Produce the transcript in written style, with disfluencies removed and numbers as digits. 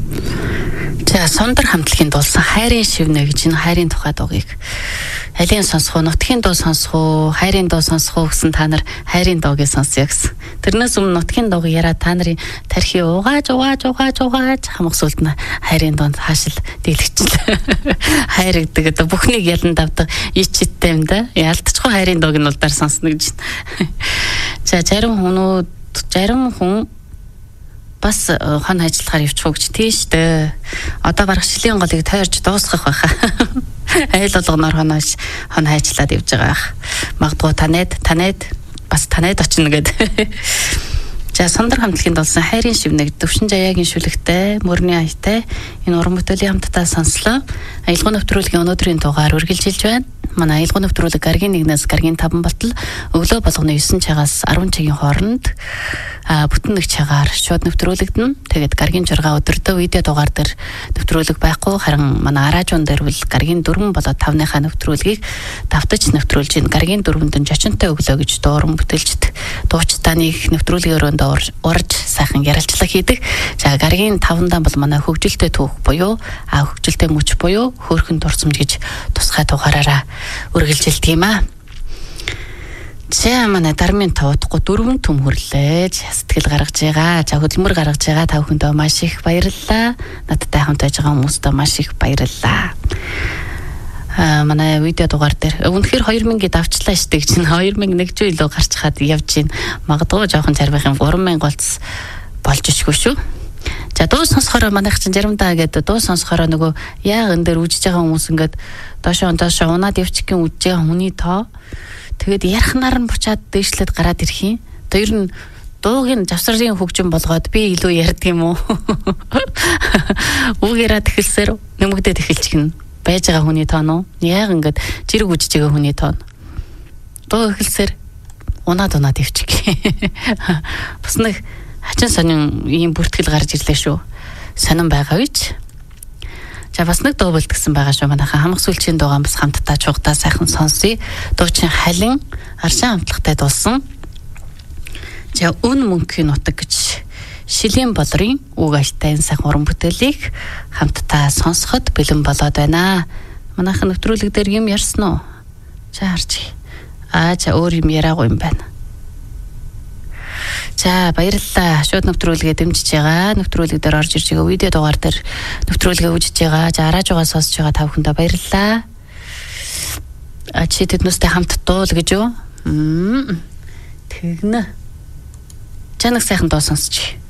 За Сондар хамтлагийн дуулсан хайрын шивнэ гэж энэ хайрын тухай дуугийг алийг сонсох уу, нутгийн дуу сонсох уу, хайрын дуу сонсох уу гэсэн та нар хайрын дуугийг сонсъё гэсэн. Тэрнээс өмнө нутгийн дууг яриа та нарын тархи угааж хамах сүлд нь хайрын дуунд хаашил дийлэгчлээ. Хайрагдаг одоо бүхнийг ялан давдаг ичиттэй юм да. Ялтчихгүй хайрын дууг нь улдаар сонсно гэж. За зарим хүн бас хон ажиллахаар явчих гэж тийш дээ. Одоо барах шилийн голыг тойрч дуусгах байхаа. Айл болгоноор хон хайчлаад явж байгаа ах. Магадгүй танайд очно гэдэг. За Сондар хамтлагийн дуулсан хайрын шивнэг Төвшин Жаяагийн шүлэгтэй мөрний аятай энэ уран бүтээлийн хамтдаа сонслоо. Аялгау нэвтрүүлгийн өнөөдрийн дугаар үргэлжилж байна. Манай аялгау нэвтрүүлэг гаргийн 1-ээс гаргийн 5 болтол өглөө болгоны 9 цагаас 10 цагийн хооронд бүтэн нэг цагаар шууд нэвтрүүлэгдэн. Тэгээд гаргийн 6 өдөртөө видео дугаар дээр нэвтрүүлэг байхгүй. Харин манай радион дээр бол гаргийн 4 болоод 5-ныхаа нэвтрүүлгийг давтаж нэвтрүүлж байна. Гаргийн 4-нд жочонтой өглөө гэж дууран бүтээлчд дуучтааныг нэвтрүүлгээр урж сайхан ярилцлага хийдэг. За гаргийн 5-ндаа бол манай хөгжилтэй түүх буюу хөгжилтэй мөч буюу хөөрхөн дурсамж гэж тусгай дугаараараа үргэлжилдэг юм аа. За манай дармын тавуудахгүй 4 төм хөрлөө. Сэтгэл гаргаж байгаа. За хөдөлмөр гаргаж байгаа та бүхэндээ маш их баярлалаа. Надтай хамт байж байгаа хүмүүстээ маш их баярлалаа. Манай видео дугаар дээр үнэхээр 2000-д авчлаа штэ гэж 2001 ч илүү гарч хаад явж гин. Магадгүй жоохон царвихын 3000 голц болж ишгүй шүү. За дуу сонсохороо манайх чинь заримдаа гэдэг дуу сонсохороо нөгөө яг энэ дээр үжиж байгаа хүмүүс ингээд доошоо унаад явчихын үжиж байгаа хүний тоо тэгээд ярахнаар нь бучаад дээшлээд гараад ирэх юм. Одоо ер нь дуугийн завсрын хөгжим болгоод би илүү ярьдаг юм уу? Үгээрээ тэхэлсээр нэмэгдээд эхэлчих нь байж байгаа хүний тоон уу? Яг ингээд жирэг үжиж байгаа хүний тоон. Дуу эхэлсээр унаад ивчих. Бас нэг хачин сонин ийм бүртгэл гарч ирлээ шүү. Сонин байгаа үйч. За бас нэг дуу бэлтгэсэн байгаа шүү. Манайхаа хамх сүлжийн дуугаан бас хамтдаа чугдаа сайхан сонсъё. Дуучин Халин Аршин хамтлагтай дуулсан. За өн мөнхийн нутаг гэж Шилийн болрын үг аятай энэ сайхан уран бүтээлийг хамтдаа сонсоход бэлэн болоод байна. Манайхаа нэвтрүүлэг дээр юм ярьсан уу? За харчих. За өөр юм яриагүй юм байна. За баярлалаа. Шууд нэвтрүүлгээ дэмжиж байгаа. Нэвтрүүлэг дээр орж ирж байгаа видео дугаар дээр нэвтрүүлгээ үзэж байгаа. За арааж байгаа сонсож байгаа та бүхэндээ баярлалаа. Чи тэднүүстэй хамт дуул гэж юу? Тэгнэ. Чанаг сайхан дуу сонсч.